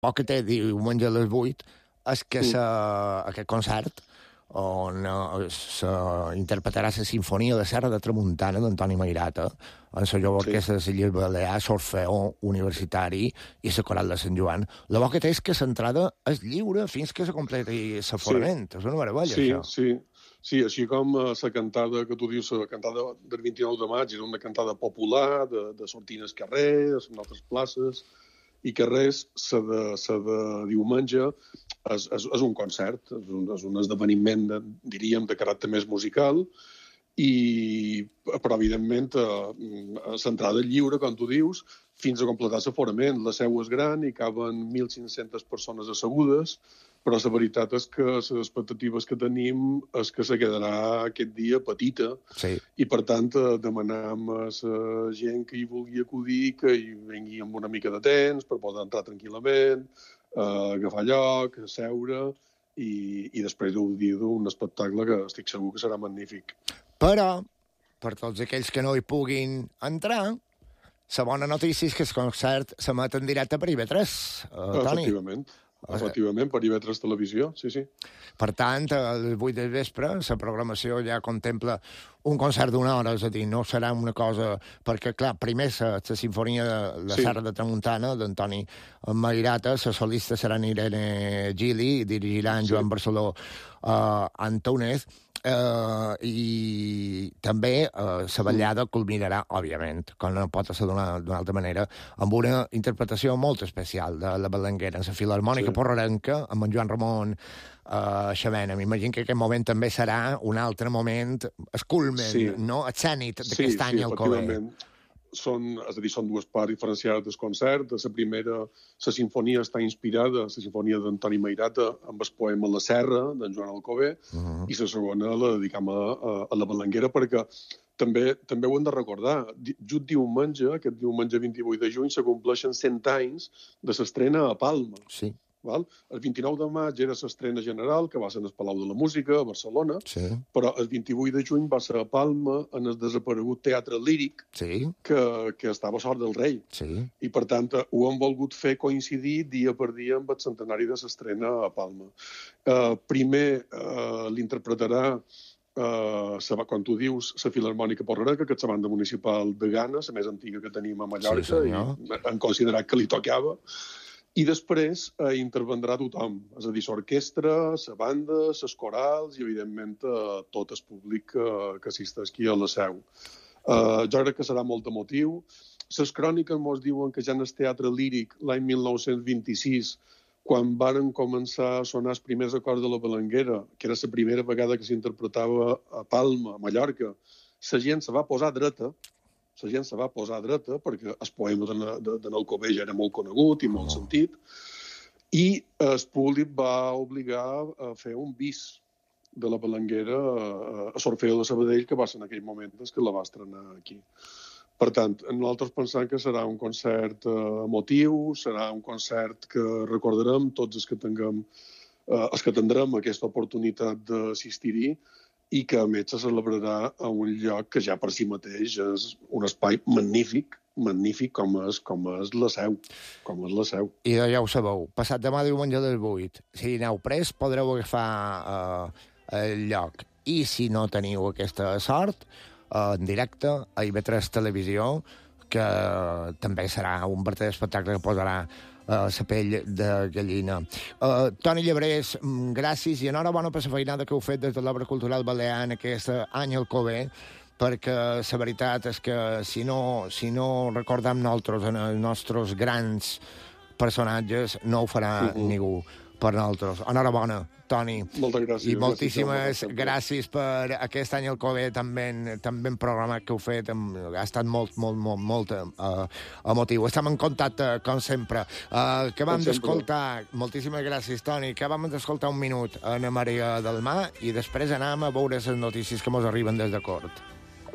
poc que té diumenge a les 8 és que aquest concert on s'interpretarà la Sinfonia de Serra de Tramuntana d'Antoni Mairata, en la jove orquestra de les Illes Balears, l'Orfeó Universitari i la Coral de Sant Joan. La bo que té és que l'entrada és lliure fins que se completi l'aforament. És una meravella, això. Sí, així com la cantada que tu dius, la cantada del 29 de maig, és una cantada popular, de sortir al carrer, a altres places i carrers, la de diumenge és un concert, és un esdeveniment, diríem, de caràcter més musical, però, evidentment, l'entrada lliure, com tu dius, fins a completar l'aforament. La seu és gran i caben 1.500 persones assegudes, però la veritat és que les expectatives que tenim és que se quedarà aquest dia petita i, per tant, demanem a la gent que hi vulgui acudir que hi vingui amb una mica de temps per poder entrar tranquil·lament, agafar lloc, seure i després gaudir d'un espectacle que estic segur que serà magnífic. Però, per tots aquells que no hi puguin entrar, la bona notícia és que el concert s'emet en directe per IB3, Toni. Efectivament, per IB3 Televisió, sí. Per tant, a les 8 del vespre, la programació ja contempla un concert d'una hora, és a dir, no serà una cosa... Perquè, clar, primer la Sinfonia de la Serra de Tramuntana, d'Antoni Mairata, la solista serà Irene Gili, dirigirà en Joan Barceló Antúnez, i també la ballada culminarà, òbviament, com no pot ser d'una altra manera, amb una interpretació molt especial de la Belenguera, en la Filharmònica Porrerenca, amb en Joan Ramon Xavena. M'imagino que aquest moment també serà un altre moment, el culmen, no? El zènit d'aquest any al Cover. Són dues parts diferenciades del concert. La primera, la sinfonia està inspirada, la sinfonia d'Antoni Mairata, amb el poema La Serra, d'en Joan Alcover, i la segona la dedicam a la Belenguera, perquè també ho hem de recordar. Just diumenge, aquest diumenge 28 de juny, se compleixen 100 anys de l'estrena a Palma. Sí. El 29 de maig era l'estrena general, que va ser en el Palau de la Música, a Barcelona, però el 28 de juny va ser a Palma, en el desaparegut Teatre Líric, que estava a Sort del Rei. I, per tant, ho hem volgut fer coincidir dia per dia amb el centenari de l'estrena a Palma. Primer l'interpretarà, quan tu dius, la Filharmònica Porrerenca, que és la banda municipal de Gana, la més antiga que tenim a Mallorca, i han considerat que li tocava. I després intervendrà tothom, és a dir, l'orquestra, la banda, les corals i, evidentment, tot el públic que assisteix aquí a la seu. Jo crec que serà molt emotiu. Les cròniques ens diuen que ja en el Teatre Líric, l'any 1926, quan varen començar a sonar els primers acords de la Belenguera, que era la primera vegada que s'interpretava a Palma, a Mallorca, la gent se va posar dreta, perquè el poema d'en Alcover ja era molt conegut i molt sentit, i el públic va obligar a fer un bis de la Belenguera a l'Orfeó de Sabadell, que va ser en aquell moment que la va estrenar aquí. Per tant, nosaltres pensem que serà un concert emotiu, serà un concert que recordarem tots els que tindrem aquesta oportunitat d'assistir-hi, i que, a més, se celebrarà a un lloc que ja per si mateix és un espai magnífic com és la Seu. I ja ho sabeu, passat demà diumenge a les 8, si aneu pres podreu agafar el lloc. I si no teniu aquesta sort, en directe a IB3 Televisió, que també serà un verdader espectacle que posarà la pell de gallina. Toni Llebrés, gràcies i enhorabona per la feinada que heu fet des de l'Obra Cultural Balear en aquest any al Cover, perquè la veritat és que si no recordem nosaltres en els nostres grans personatges, no ho farà ningú per nosaltres. Enhorabona, Toni. Moltes gràcies. I moltíssimes gràcies per aquest any al Cover tan ben programat que heu fet. Ha estat molt emotiu. Estem en contacte, com sempre. Que vam d'escoltar, moltíssimes gràcies, Toni, que vam d'escoltar un minut a Ana Maria del Mar i després anàvem a veure les notícies que mos arriben des de Cort.